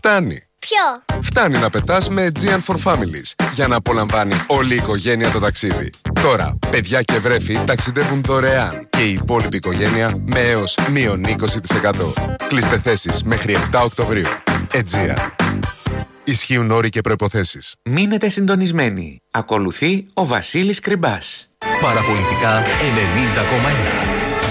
Φτάνει. Ποιο? Φτάνει να πετάς με Aegean for Families για να απολαμβάνει όλη η οικογένεια το ταξίδι. Τώρα, παιδιά και βρέφη ταξιδεύουν δωρεάν και η υπόλοιπη οικογένεια με έως -20%. Κλείστε θέσεις μέχρι 7 Οκτωβρίου. Aegean. Ισχύουν όροι και προϋποθέσεις. Μείνετε συντονισμένοι. Ακολουθεί ο Βασίλης Κρυμπάς. Παραπολιτικά 90,1.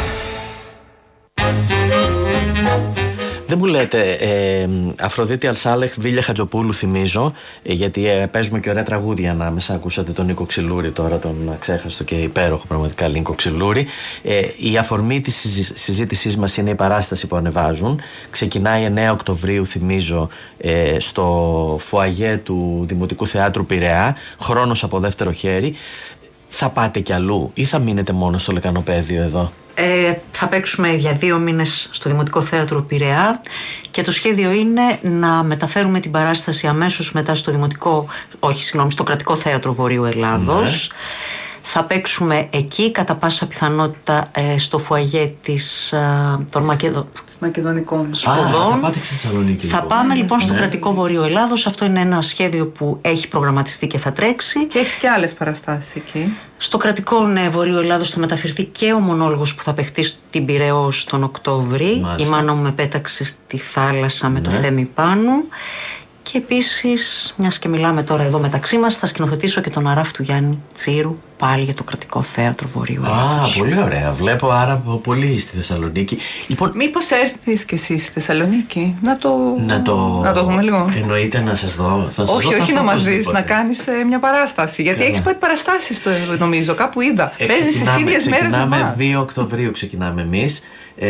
Δεν μου λέτε Αφροδίτη Αλσάλεχ, Βίλια Χατζοπούλου θυμίζω, γιατί παίζουμε και ωραία τραγούδια ανάμεσα. Ακούσατε τον Νίκο Ξυλούρη τώρα, τον αξέχαστο και υπέροχο πραγματικά Νίκο Ξυλούρη. Η αφορμή της συζήτησής μας είναι η παράσταση που ανεβάζουν. Ξεκινάει 9 Οκτωβρίου θυμίζω στο φουαγέ του Δημοτικού Θεάτρου Πειραιά, χρόνος από δεύτερο χέρι. Θα πάτε κι αλλού ή θα μείνετε μόνο στο Λεκανοπαίδιο εδώ? Θα παίξουμε για 2 μήνες στο Δημοτικό Θέατρο Πειραιά και το σχέδιο είναι να μεταφέρουμε την παράσταση αμέσως μετά στο Κρατικό Θέατρο Βορείου Ελλάδος. Ναι. Θα παίξουμε εκεί κατά πάσα πιθανότητα στο φουαγέ των Μακεδονικών Σπουδών. Θα πάτε στη Θεσσαλονίκη. Θα πάμε λοιπόν στο Κρατικό Βορείο Ελλάδος. Αυτό είναι ένα σχέδιο που έχει προγραμματιστεί και θα τρέξει. Και έχει και άλλες παραστάσεις εκεί. Στο Κρατικό Βορείο Ελλάδος θα μεταφερθεί και ο μονόλογος που θα παιχτεί στην Πειραιώς τον Οκτώβρη. Η μάνα μου με πέταξε στη θάλασσα με το Θέμη πάνω. Και επίσης, μιας και μιλάμε τώρα εδώ μεταξύ μας, θα σκηνοθετήσω και τον Αράφ του Γιάννη Τσίρου πάλι για το Κρατικό Θέατρο Βορείου Ελλάδος. Πολύ ωραία. Βλέπω άρα πολύ στη Θεσσαλονίκη. Λοιπόν, μήπως έρθεις κι εσύ στη Θεσσαλονίκη να το δούμε λίγο? Εννοείται να σας δω. Όχι να μας δεις, να κάνεις μια παράσταση. Γιατί έχεις πάει παραστάσεις νομίζω, κάπου είδα. Παίζεις τις ίδιες μέρες με εμάς. 2 Οκτωβρίου ξεκινάμε εμείς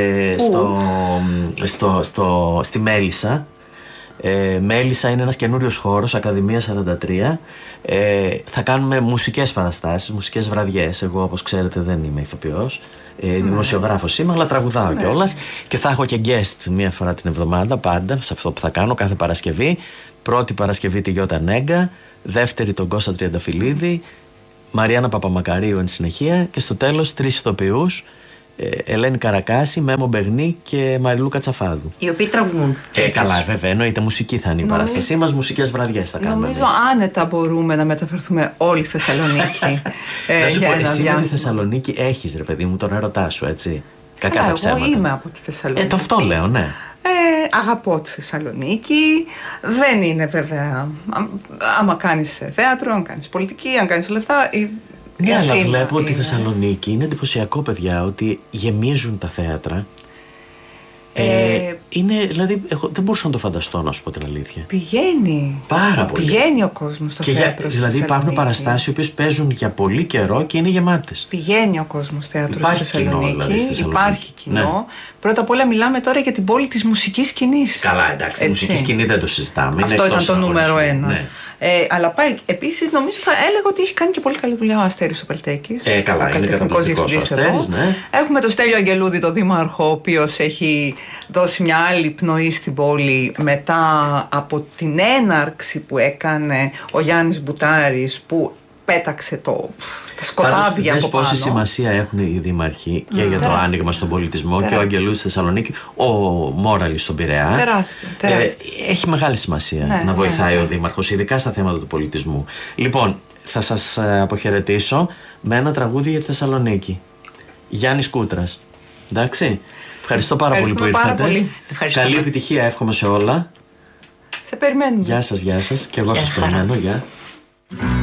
στη Μέλισσα. Μέλισσα είναι ένας καινούριος χώρος, Ακαδημία 43. Θα κάνουμε μουσικές παραστάσεις, μουσικές βραδιές. Εγώ όπως ξέρετε δεν είμαι ηθοποιός, δημοσιογράφος είμαι, αλλά τραγουδάω κιόλας. Και θα έχω και guest μία φορά την εβδομάδα πάντα σε αυτό που θα κάνω κάθε Παρασκευή. Πρώτη Παρασκευή τη Γιώτα Νέγκα, δεύτερη τον Κώστα Τριανταφυλλίδη, Μαριάννα Παπαμακαρίου εν συνεχεία και στο τέλος 3 ηθοποιούς, Ελένη Καρακάση, Μέμο Μπεγνή και Μαριλού Κατσαφάδου. Οι οποίοι τραγουδούν. Καλά, βέβαια, εννοείται μουσική θα είναι η παράστασή μας, μουσικές βραδιές θα κάνουμε. Νομίζω άνετα μπορούμε να μεταφερθούμε όλη η Θεσσαλονίκη. Εσύ με τη Θεσσαλονίκη έχεις, ρε παιδί μου, τον ερωτά σου, έτσι. Κακά τα ψέματα. Εγώ είμαι από τη Θεσσαλονίκη. Το αυτό λέω, ναι. Αγαπώ τη Θεσσαλονίκη. Δεν είναι βέβαια. Άμα κάνεις θέατρο, αν κάνεις πολιτική, αν κάνεις όλα αυτά. Ναι, αλλά βλέπω ότι η Θεσσαλονίκη είναι εντυπωσιακό, παιδιά, ότι γεμίζουν τα θέατρα. Είναι, δηλαδή, εγώ δεν μπορούσα να το φανταστώ, να σου πω την αλήθεια. Πηγαίνει. Πάρα πολύ. Πηγαίνει ο κόσμος στο θέατρο. Δηλαδή υπάρχουν παραστάσεις οι οποίες παίζουν για πολύ καιρό και είναι γεμάτες. Πηγαίνει ο κόσμος στο θέατρο στη Θεσσαλονίκη. Δηλαδή, υπάρχει κοινό. Ναι. Πρώτα απ' όλα μιλάμε τώρα για την πόλη της μουσικής σκηνής. Καλά, εντάξει, τη μουσική σκηνή δεν το συζητάμε. Αυτό ήταν το νούμερο 1. Ναι. Αλλά πάει, επίσης νομίζω θα έλεγα ότι έχει κάνει και πολύ καλή δουλειά ο Αστέρης ο Παλτέκης. Καλά, είναι καταπληκτικός ο Αστέρης, ναι. Έχουμε τον Στέλιο Αγγελούδη, τον δήμαρχο, ο οποίος έχει δώσει μια άλλη πνοή στην πόλη μετά από την έναρξη που έκανε ο Γιάννης Μπουτάρης, που πέταξε τα σκοτάδια από πάνω. Πόση σημασία έχουν οι δήμαρχοι και για το άνοιγμα στον πολιτισμό και ο Αγγελούδης στη Θεσσαλονίκη, ο Μόραλης στον Πειραιά. Έχει μεγάλη σημασία να βοηθάει ο δήμαρχος, ειδικά στα θέματα του πολιτισμού. Λοιπόν, θα σας αποχαιρετήσω με ένα τραγούδι για τη Θεσσαλονίκη. Γιάννης Κούτρας. Εντάξει. Ευχαριστώ πάρα πολύ που ήρθατε. Καλή επιτυχία, εύχομαι σε όλα. Σε περιμένουμε. Γεια σας, γεια σας. Και εγώ σας περιμένω. Γεια.